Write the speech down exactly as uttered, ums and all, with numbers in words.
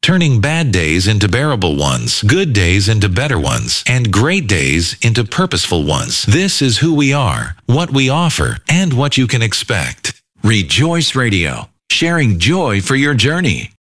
turning bad days into bearable ones, good days into better ones, and great days into purposeful ones. This is who we are, what we offer, and what you can expect. Rejoice Radio, sharing joy for your journey.